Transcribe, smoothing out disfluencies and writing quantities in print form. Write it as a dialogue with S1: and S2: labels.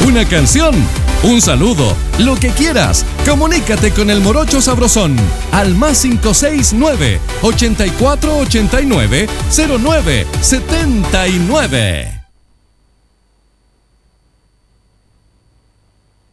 S1: una canción, un saludo, lo que quieras. Comunícate con el Morocho Sabrosón al +569 8489 0979.